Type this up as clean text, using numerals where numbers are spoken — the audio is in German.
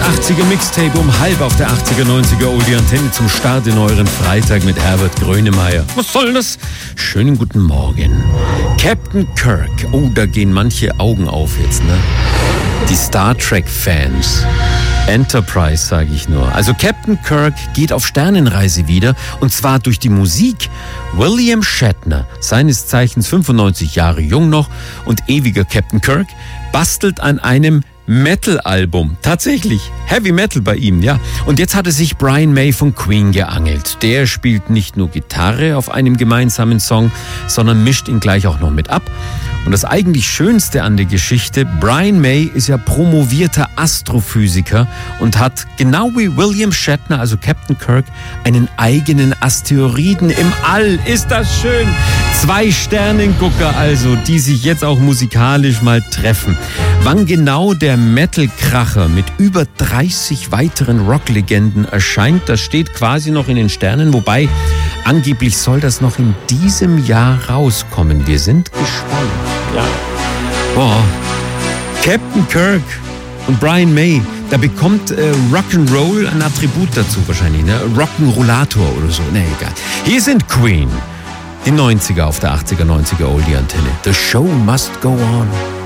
80er Mixtape um halb auf der 80er, 90er Oldie Antenne zum Start in euren Freitag mit Herbert Grönemeyer. Was soll das? Schönen guten Morgen. Captain Kirk. Oh, da gehen manche Augen auf jetzt, ne? Die Star Trek-Fans. Enterprise, sage ich nur. Also Captain Kirk geht auf Sternenreise wieder, und zwar durch die Musik. William Shatner, seines Zeichens 95 Jahre jung noch und ewiger Captain Kirk, bastelt an einem Metal-Album. Tatsächlich. Heavy Metal bei ihm, ja. Und jetzt hat er sich Brian May von Queen geangelt. Der spielt nicht nur Gitarre auf einem gemeinsamen Song, sondern mischt ihn gleich auch noch mit ab. Und das eigentlich Schönste an der Geschichte, Brian May ist ja promovierter Astrophysiker und hat genau wie William Shatner, also Captain Kirk, einen eigenen Asteroiden im All. Ist das schön? 2 Sternengucker also, die sich jetzt auch musikalisch mal treffen. Wann genau der Metal-Kracher mit über 30 weiteren Rocklegenden erscheint, das steht quasi noch in den Sternen, wobei angeblich soll das noch in diesem Jahr rauskommen. Wir sind gespannt. Ja. Boah. Captain Kirk und Brian May, da bekommt Rock'n'Roll ein Attribut dazu wahrscheinlich, ne? Rock'n'Rollator oder so, ne, egal. Hier sind Queen, die 90er auf der 80er, 90er Oldie Antenne. The show must go on.